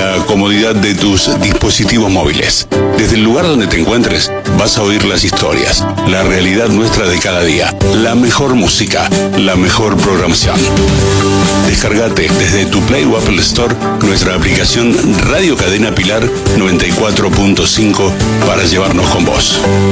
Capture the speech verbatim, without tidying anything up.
la comodidad de tus dispositivos móviles. Desde el lugar donde te encuentres, vas a oír las historias, la realidad nuestra de cada día, la mejor música, la mejor programación. Descargate desde tu Play o Apple Store nuestra aplicación Radio Cadena Pilar noventa y cuatro punto cinco para llevarnos con vos.